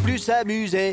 plus s'amuser.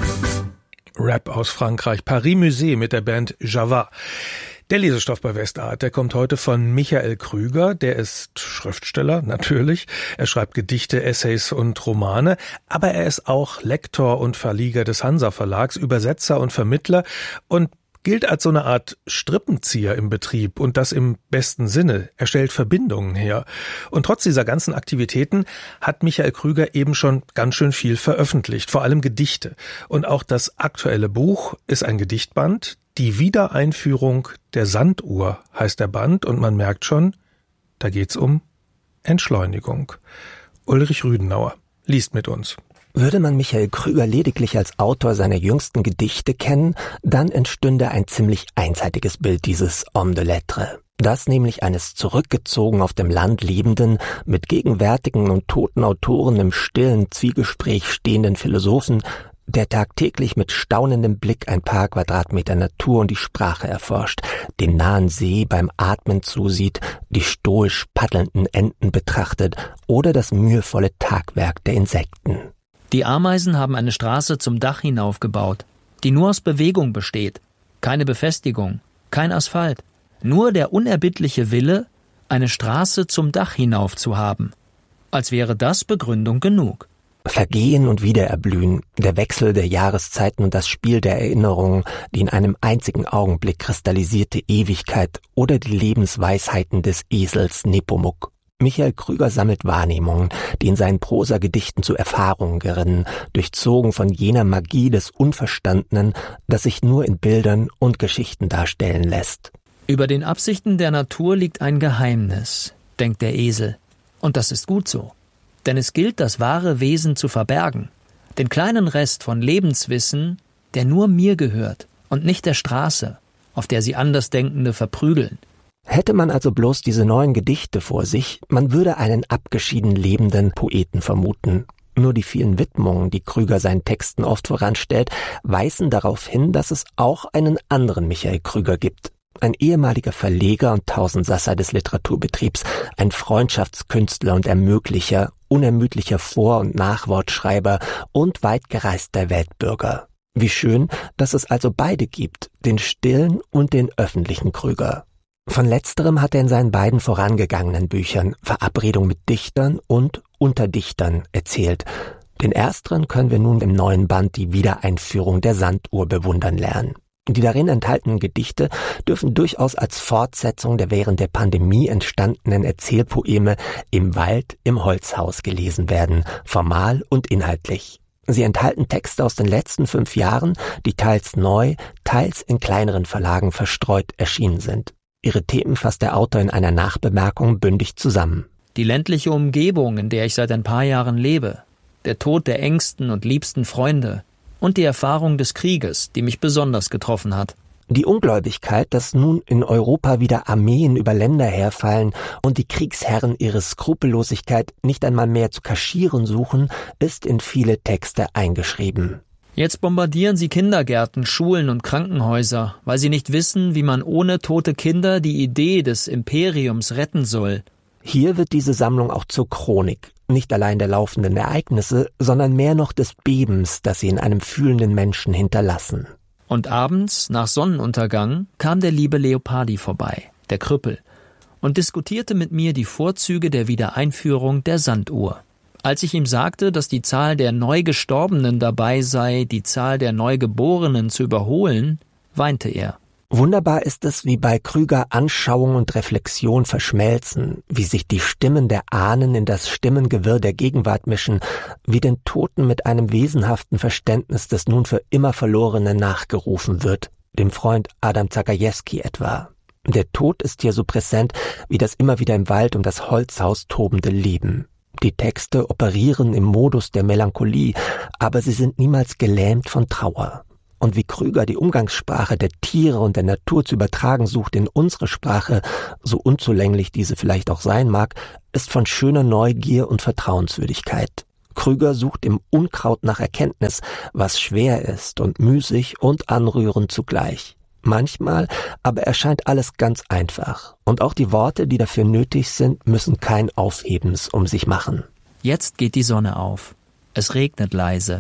Rap aus Frankreich, Paris Musée mit der Band Java. Der Lesestoff bei Westart, der kommt heute von Michael Krüger, der ist Schriftsteller, natürlich. Er schreibt Gedichte, Essays und Romane, aber er ist auch Lektor und Verleger des Hansa Verlags, Übersetzer und Vermittler und gilt als so eine Art Strippenzieher im Betrieb und das im besten Sinne. Er stellt Verbindungen her. Und trotz dieser ganzen Aktivitäten hat Michael Krüger eben schon ganz schön viel veröffentlicht, vor allem Gedichte. Und auch das aktuelle Buch ist ein Gedichtband. Die Wiedereinführung der Sanduhr heißt der Band und man merkt schon, da geht's um Entschleunigung. Ulrich Rüdenauer liest mit uns. Würde man Michael Krüger lediglich als Autor seiner jüngsten Gedichte kennen, dann entstünde ein ziemlich einseitiges Bild dieses Homme de Lettres. Das nämlich eines zurückgezogen auf dem Land lebenden, mit gegenwärtigen und toten Autoren im stillen Zwiegespräch stehenden Philosophen, der tagtäglich mit staunendem Blick ein paar Quadratmeter Natur und die Sprache erforscht, den nahen See beim Atmen zusieht, die stoisch paddelnden Enten betrachtet oder das mühevolle Tagwerk der Insekten. Die Ameisen haben eine Straße zum Dach hinaufgebaut, die nur aus Bewegung besteht. Keine Befestigung, kein Asphalt, nur der unerbittliche Wille, eine Straße zum Dach hinauf zu haben. Als wäre das Begründung genug. Vergehen und Wiedererblühen, der Wechsel der Jahreszeiten und das Spiel der Erinnerungen, die in einem einzigen Augenblick kristallisierte Ewigkeit oder die Lebensweisheiten des Esels Nepomuk. Michael Krüger sammelt Wahrnehmungen, die in seinen Prosagedichten zu Erfahrungen gerinnen, durchzogen von jener Magie des Unverstandenen, das sich nur in Bildern und Geschichten darstellen lässt. Über den Absichten der Natur liegt ein Geheimnis, denkt der Esel. Und das ist gut so. Denn es gilt, das wahre Wesen zu verbergen. Den kleinen Rest von Lebenswissen, der nur mir gehört und nicht der Straße, auf der sie Andersdenkende verprügeln. Hätte man also bloß diese neuen Gedichte vor sich, man würde einen abgeschieden lebenden Poeten vermuten. Nur die vielen Widmungen, die Krüger seinen Texten oft voranstellt, weisen darauf hin, dass es auch einen anderen Michael Krüger gibt. Ein ehemaliger Verleger und Tausendsasser des Literaturbetriebs, ein Freundschaftskünstler und Ermöglicher, unermüdlicher Vor- und Nachwortschreiber und weitgereister Weltbürger. Wie schön, dass es also beide gibt, den stillen und den öffentlichen Krüger. Von letzterem hat er in seinen beiden vorangegangenen Büchern Verabredung mit Dichtern und Unter Dichtern erzählt. Den ersteren können wir nun im neuen Band Die Wiedereinführung der Sanduhr bewundern lernen. Die darin enthaltenen Gedichte dürfen durchaus als Fortsetzung der während der Pandemie entstandenen Erzählpoeme Im Wald, im Holzhaus gelesen werden, formal und inhaltlich. Sie enthalten Texte aus den letzten 5 Jahren, die teils neu, teils in kleineren Verlagen verstreut erschienen sind. Ihre Themen fasst der Autor in einer Nachbemerkung bündig zusammen. Die ländliche Umgebung, in der ich seit ein paar Jahren lebe, der Tod der engsten und liebsten Freunde und die Erfahrung des Krieges, die mich besonders getroffen hat. Die Ungläubigkeit, dass nun in Europa wieder Armeen über Länder herfallen und die Kriegsherren ihre Skrupellosigkeit nicht einmal mehr zu kaschieren suchen, ist in viele Texte eingeschrieben. Jetzt bombardieren sie Kindergärten, Schulen und Krankenhäuser, weil sie nicht wissen, wie man ohne tote Kinder die Idee des Imperiums retten soll. Hier wird diese Sammlung auch zur Chronik, nicht allein der laufenden Ereignisse, sondern mehr noch des Bebens, das sie in einem fühlenden Menschen hinterlassen. Und abends, nach Sonnenuntergang, kam der liebe Leopardi vorbei, der Krüppel, und diskutierte mit mir die Vorzüge der Wiedereinführung der Sanduhr. Als ich ihm sagte, dass die Zahl der Neugestorbenen dabei sei, die Zahl der Neugeborenen zu überholen, weinte er. Wunderbar ist es, wie bei Krüger Anschauung und Reflexion verschmelzen, wie sich die Stimmen der Ahnen in das Stimmengewirr der Gegenwart mischen, wie den Toten mit einem wesenhaften Verständnis des nun für immer Verlorenen nachgerufen wird, dem Freund Adam Zagajewski etwa. Der Tod ist hier so präsent wie das immer wieder im Wald um das Holzhaus tobende Leben. Die Texte operieren im Modus der Melancholie, aber sie sind niemals gelähmt von Trauer. Und wie Krüger die Umgangssprache der Tiere und der Natur zu übertragen sucht in unsere Sprache, so unzulänglich diese vielleicht auch sein mag, ist von schöner Neugier und Vertrauenswürdigkeit. Krüger sucht im Unkraut nach Erkenntnis, was schwer ist und müßig und anrührend zugleich. Manchmal aber erscheint alles ganz einfach. Und auch die Worte, die dafür nötig sind, müssen kein Aufhebens um sich machen. Jetzt geht die Sonne auf. Es regnet leise.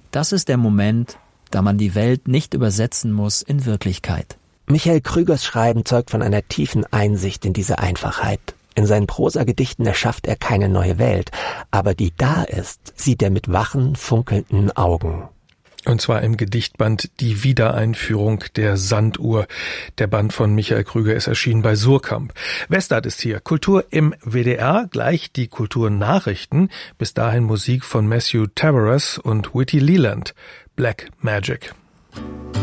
Das ist der Moment, da man die Welt nicht übersetzen muss in Wirklichkeit. Michael Krügers Schreiben zeugt von einer tiefen Einsicht in diese Einfachheit. In seinen Prosagedichten erschafft er keine neue Welt, aber die da ist, sieht er mit wachen, funkelnden Augen. Und zwar im Gedichtband Die Wiedereinführung der Sanduhr. Der Band von Michael Krüger ist erschienen bei Surkamp. Westart ist hier. Kultur im WDR, gleich die Kulturnachrichten. Bis dahin Musik von Matthew Tavares und Whitty Leland. Black Magic.